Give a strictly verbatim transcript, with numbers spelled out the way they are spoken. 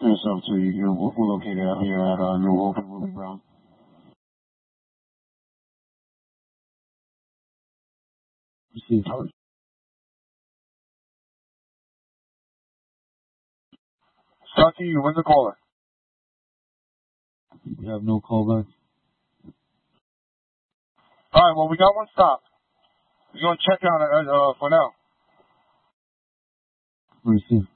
yourself too. You're, we're located out here at uh, New Hope and Willie Brown. Received. Stucky, you win the caller. We have no callback. Alright, well, we got one stop. We're going to check out uh, uh, for now. Receive.